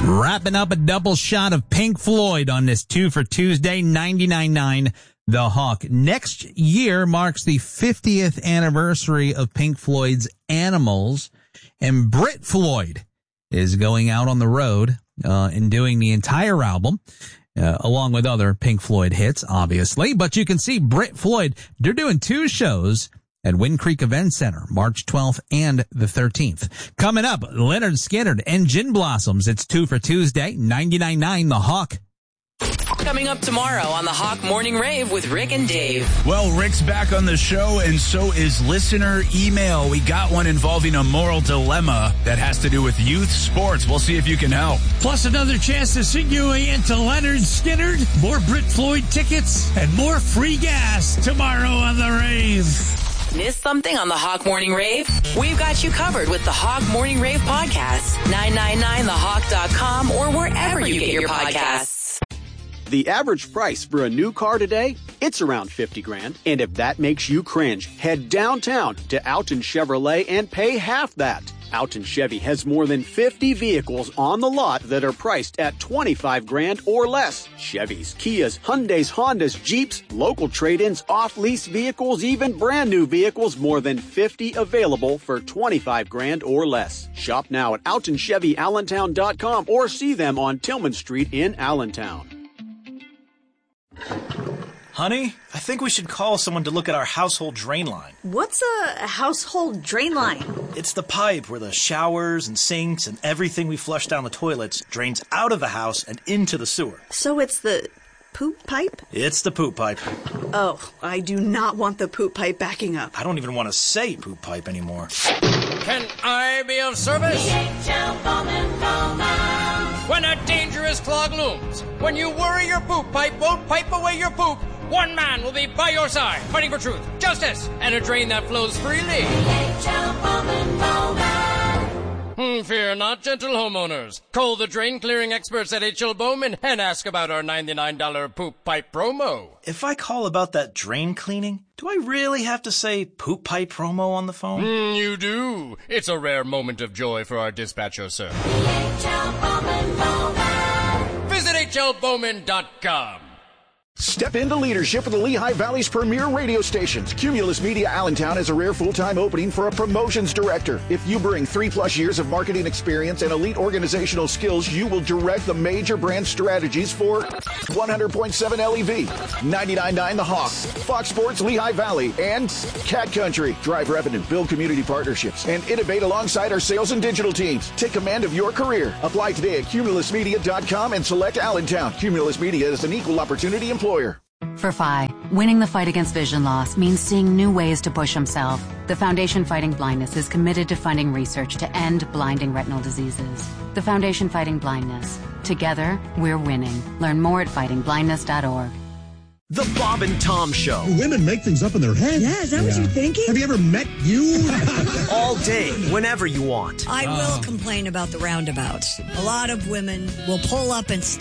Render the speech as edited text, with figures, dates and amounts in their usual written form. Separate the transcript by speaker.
Speaker 1: Wrapping up a double shot of Pink Floyd on this 2 for Tuesday, 99.9 The Hawk. Next year marks the 50th anniversary of Pink Floyd's Animals, and Brit Floyd is going out on the road and doing the entire album, along with other Pink Floyd hits, obviously. But you can see Brit Floyd, they're doing 2 shows at Wind Creek Event Center, March 12th and the 13th. Coming up, Leonard Skinner and Gin Blossoms. It's 2 for Tuesday, 99.9 The Hawk.
Speaker 2: Coming up tomorrow on the Hawk Morning Rave with Rick and Dave.
Speaker 3: Well, Rick's back on the show, and so is listener email. We got one involving a moral dilemma that has to do with youth sports. We'll see if you can help.
Speaker 4: Plus another chance to segue into Leonard Skinner, more Brit Floyd tickets, and more free gas tomorrow on the Rave.
Speaker 2: Miss something on the Hawk Morning Rave? We've got you covered with the Hawk Morning Rave podcast. 999thehawk.com or wherever you get your podcasts.
Speaker 5: The average price for a new car today, it's around $50,000. And if that makes you cringe, head downtown to Alton Chevrolet and pay half that. Alton Chevy has more than 50 vehicles on the lot that are priced at $25,000 or less. Chevys, Kias, Hyundais, Hondas, Jeeps, local trade-ins, off-lease vehicles, even brand new vehicles, more than 50 available for $25,000 or less. Shop now at AltonChevyAllentown.com or see them on Tillman Street in Allentown.
Speaker 6: Honey, I think we should call someone to look at our household drain line.
Speaker 7: What's a household drain line?
Speaker 6: It's the pipe where the showers and sinks and everything we flush down the toilets drains out of the house and into the sewer.
Speaker 7: So it's the poop pipe?
Speaker 6: It's the poop pipe.
Speaker 7: Oh, I do not want the poop pipe backing up.
Speaker 6: I don't even want to say poop pipe anymore.
Speaker 8: Can I be of service? When a dangerous clog looms, when you worry your poop pipe won't pipe away your poop, one man will be by your side, fighting for truth, justice, and a drain that flows freely. Fear not, gentle homeowners. Call the drain clearing experts at H.L. Bowman and ask about our $99 poop pipe promo.
Speaker 6: If I call about that drain cleaning, do I really have to say poop pipe promo on the phone?
Speaker 8: You do. It's a rare moment of joy for our dispatcher, sir. Visit hlbowman.com.
Speaker 9: Step into leadership with the Lehigh Valley's premier radio stations. Cumulus Media Allentown has a rare full-time opening for a promotions director. If you bring 3+ years of marketing experience and elite organizational skills, you will direct the major brand strategies for 100.7 LEV, 99.9 The Hawk, Fox Sports Lehigh Valley, and Cat Country. Drive revenue, build community partnerships, and innovate alongside our sales and digital teams. Take command of your career. Apply today at cumulusmedia.com and select Allentown. Cumulus Media is an equal opportunity employer.
Speaker 10: For Phi, winning the fight against vision loss means seeing new ways to push himself. The Foundation Fighting Blindness is committed to funding research to end blinding retinal diseases. The Foundation Fighting Blindness. Together, we're winning. Learn more at fightingblindness.org.
Speaker 11: The Bob and Tom Show.
Speaker 12: Women make things up in their head.
Speaker 7: Yeah, is that what you're thinking?
Speaker 12: Have you ever met you?
Speaker 11: All day, whenever you want.
Speaker 13: I will complain about the roundabouts. A lot of women will pull up and stop